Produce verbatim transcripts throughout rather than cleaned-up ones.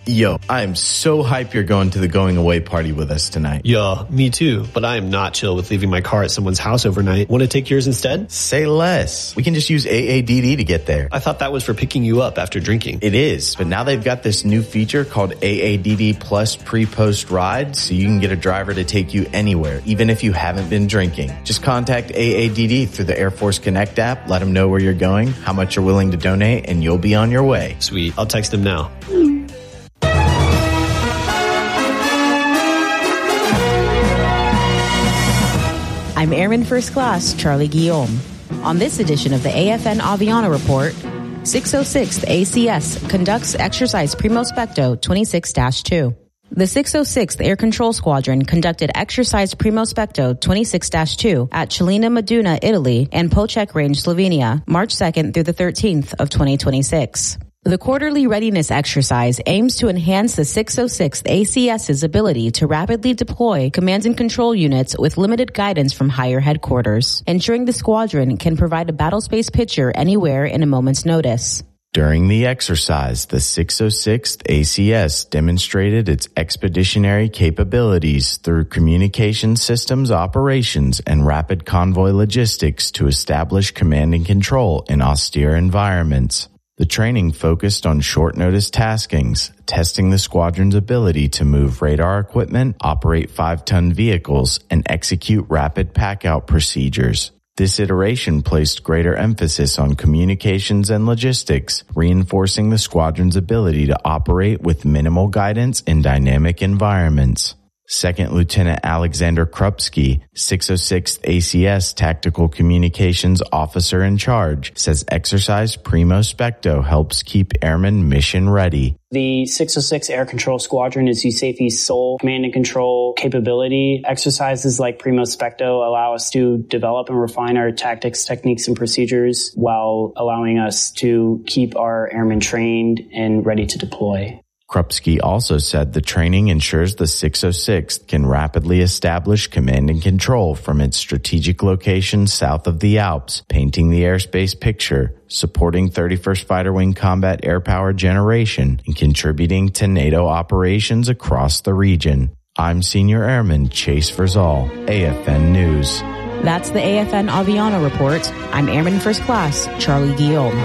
Yo, I am so hyped you're going to the going away party with us tonight. Yo, me too, but I am not chill with leaving my car at someone's house overnight. Want to take yours instead? Say less. We can just use A A D D to get there. I thought that was for picking you up after drinking. It is, but now they've got this new feature called A A D D Plus Pre-Post Ride, so you can get a driver to take you anywhere, even if you haven't been drinking. Just contact A A D D through the Air Force Connect app, let them know where you're going, how much you're willing to donate, and you'll be on your way. Sweet. I'll text them now. I'm Airman First Class Charlie Guillaume. On this edition of the A F N Aviana Report, six oh sixth A C S conducts exercise Primo Specto twenty-six dash two. The six oh sixth Air Control Squadron conducted exercise Primo Specto twenty-six dash two at Cellina Meduna, Italy, and Pocek Range, Slovenia, March second through the thirteenth of twenty twenty-six. The quarterly readiness exercise aims to enhance the six oh sixth ACS's ability to rapidly deploy command and control units with limited guidance from higher headquarters, ensuring the squadron can provide a battlespace picture anywhere in a moment's notice. During the exercise, the six oh sixth A C S demonstrated its expeditionary capabilities through communication systems operations and rapid convoy logistics to establish command and control in austere environments. The training focused on short-notice taskings, testing the squadron's ability to move radar equipment, operate five-ton vehicles, and execute rapid pack-out procedures. This iteration placed greater emphasis on communications and logistics, reinforcing the squadron's ability to operate with minimal guidance in dynamic environments. Second Lieutenant Alexander Krupski, six oh sixth A C S Tactical Communications Officer in Charge, says exercise Primo Specto helps keep airmen mission ready. The six oh six Air Control Squadron is U S A F E's sole command and control capability. Exercises like Primo Specto allow us to develop and refine our tactics, techniques, and procedures while allowing us to keep our airmen trained and ready to deploy. Krupski also said the training ensures the six oh sixth can rapidly establish command and control from its strategic location south of the Alps, painting the airspace picture, supporting thirty-first Fighter Wing combat air power generation, and contributing to NATO operations across the region. I'm Senior Airman Chase Verzal, A F N News. That's the A F N Aviana Report. I'm Airman First Class Charlie Guillaume.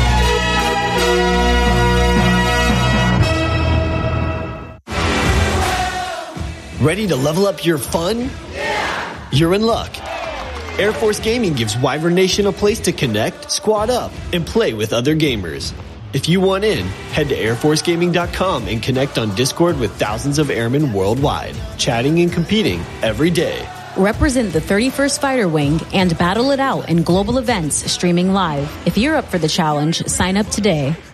Ready to level up your fun? Yeah! You're in luck. Air Force Gaming gives Wyvern Nation a place to connect, squad up, and play with other gamers. If you want in, head to air force gaming dot com and connect on Discord with thousands of airmen worldwide, chatting and competing every day. Represent the thirty-first Fighter Wing and battle it out in global events streaming live. If you're up for the challenge, sign up today.